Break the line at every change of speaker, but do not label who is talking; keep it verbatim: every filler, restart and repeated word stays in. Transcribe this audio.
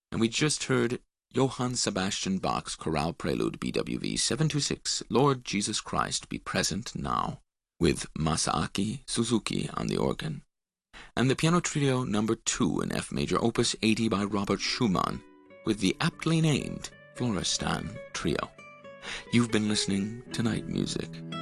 And we just heard Johann Sebastian Bach's Chorale Prelude B W V seven two six, Lord Jesus Christ Be Present Now, with Masaaki Suzuki on the organ, and the Piano Trio number two in F major opus eighty by Robert Schumann, with the aptly named Florestan Trio. You've been listening to Night Music.